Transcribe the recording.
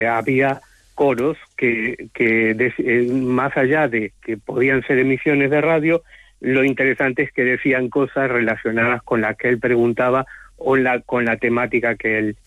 Había coros que más allá de que podían ser emisiones de radio, lo interesante es que decían cosas relacionadas con las que él preguntaba o con la temática que él